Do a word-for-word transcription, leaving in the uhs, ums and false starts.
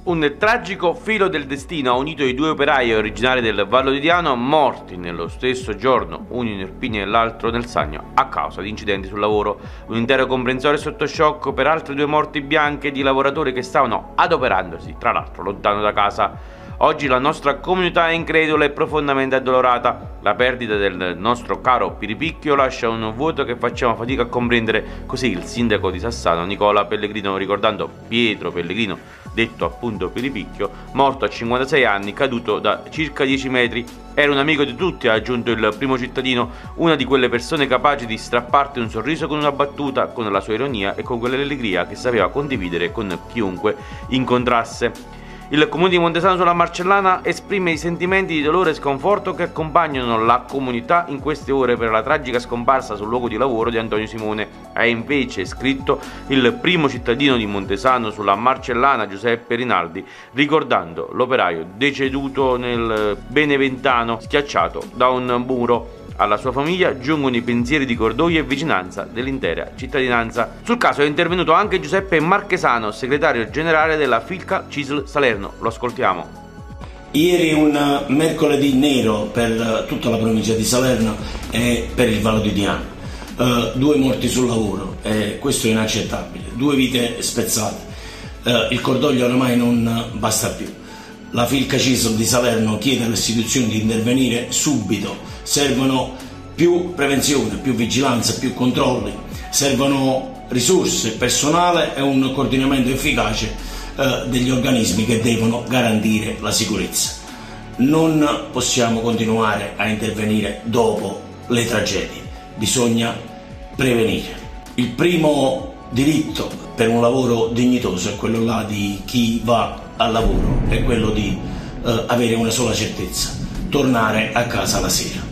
Un tragico filo del destino ha unito i due operai originari del Vallo di Diano, morti nello stesso giorno, uno in Irpinia e l'altro nel Sannio, a causa di incidenti sul lavoro. Un intero comprensorio sotto shock per altre due morti bianche di lavoratori che stavano adoperandosi, tra l'altro lontano da casa. Oggi la nostra comunità è incredula e profondamente addolorata. La perdita del nostro caro Piripicchio lascia un vuoto che facciamo fatica a comprendere. Così il sindaco di Sassano, Nicola Pellegrino, ricordando Pietro Pellegrino, detto appunto Piripicchio, morto a cinquantasei anni, caduto da circa dieci metri. Era un amico di tutti, ha aggiunto il primo cittadino, una di quelle persone capaci di strapparti un sorriso con una battuta, con la sua ironia e con quell'allegria che sapeva condividere con chiunque incontrasse. Il comune di Montesano sulla Marcellana esprime i sentimenti di dolore e sconforto che accompagnano la comunità in queste ore per la tragica scomparsa sul luogo di lavoro di Antonio Simone. Ha invece scritto il primo cittadino di Montesano sulla Marcellana, Giuseppe Rinaldi, ricordando l'operaio deceduto nel Beneventano schiacciato da un muro. Alla sua famiglia giungono i pensieri di cordoglio e vicinanza dell'intera cittadinanza. Sul caso è intervenuto anche Giuseppe Marchesano, segretario generale della Filcal Cisl Salerno. Lo ascoltiamo. Ieri un mercoledì nero per tutta la provincia di Salerno e per il Vallo di Diano. Uh, due morti sul lavoro, e questo è inaccettabile. Due vite spezzate. Uh, il cordoglio oramai non basta più. La Filcal Cisl di Salerno chiede alle istituzioni di intervenire subito. Servono più prevenzione, più vigilanza, più controlli, servono risorse, personale e un coordinamento efficace eh, degli organismi che devono garantire la sicurezza. Non possiamo continuare a intervenire dopo le tragedie, bisogna prevenire. Il primo diritto per un lavoro dignitoso è quello là di chi va al lavoro, è quello di eh, avere una sola certezza: tornare a casa la sera.